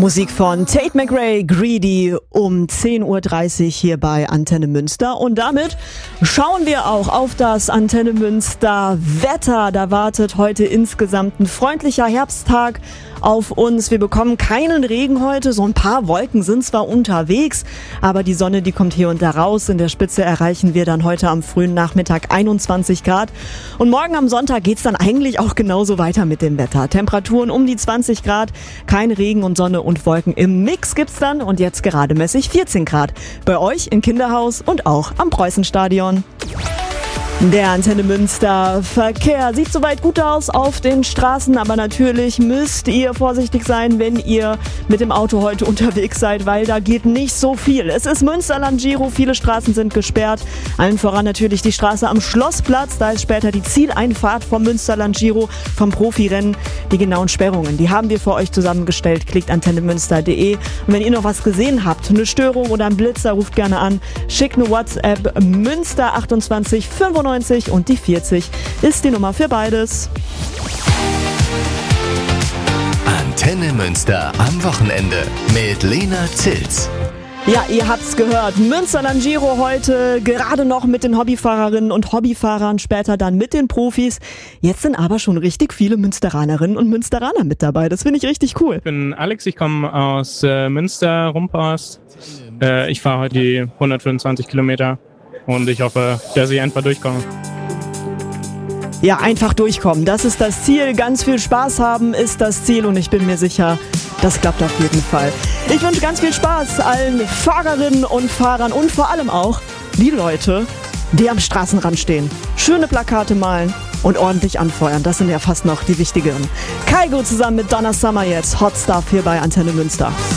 Musik von Tate McRae, Greedy um 10.30 Uhr hier bei Antenne Münster. Und damit schauen wir auch auf das Antenne Münster Wetter. Da wartet heute insgesamt ein freundlicher Herbsttag auf uns. Wir bekommen keinen Regen heute. So ein paar Wolken sind zwar unterwegs, aber die Sonne, die kommt hier und da raus. In der Spitze erreichen wir dann heute am frühen Nachmittag 21 Grad. Und morgen am Sonntag geht's dann eigentlich auch genauso weiter mit dem Wetter. Temperaturen um die 20 Grad, kein Regen und Sonne und Wolken im Mix gibt's dann. Und jetzt gerademäßig 14 Grad. Bei euch im Kinderhaus und auch am Preußenstadion. Der Antenne Münster Verkehr sieht soweit gut aus auf den Straßen, aber natürlich müsst ihr vorsichtig sein, wenn ihr mit dem Auto heute unterwegs seid, weil da geht nicht so viel. Es ist Münsterland Giro, viele Straßen sind gesperrt, allen voran natürlich die Straße am Schlossplatz, da ist später die Zieleinfahrt vom Münsterland Giro, vom Profirennen. Die genauen Sperrungen, die haben wir für euch zusammengestellt, klickt antennemünster.de. Und wenn ihr noch was gesehen habt, eine Störung oder ein Blitzer, ruft gerne an, schickt eine WhatsApp Münster 28 95 und die 40 ist die Nummer für beides. Antenne Münster am Wochenende mit Lena Zilz. Ja, ihr habt's gehört. Münsterland Giro heute gerade noch mit den Hobbyfahrerinnen und Hobbyfahrern, später dann mit den Profis. Jetzt sind aber schon richtig viele Münsteranerinnen und Münsteraner mit dabei. Das finde ich richtig cool. Ich bin Alex, ich komme aus Münster, Rumphorst. Ich fahre heute die 125 Kilometer und ich hoffe, dass ich einfach durchkomme. Ja, einfach durchkommen. Das ist das Ziel. Ganz viel Spaß haben ist das Ziel und ich bin mir sicher, das klappt auf jeden Fall. Ich wünsche ganz viel Spaß allen Fahrerinnen und Fahrern und vor allem auch die Leute, die am Straßenrand stehen. Schöne Plakate malen und ordentlich anfeuern. Das sind ja fast noch die wichtigeren. Kygo zusammen mit Donna Summer jetzt. Hot Stuff hier bei Antenne Münster.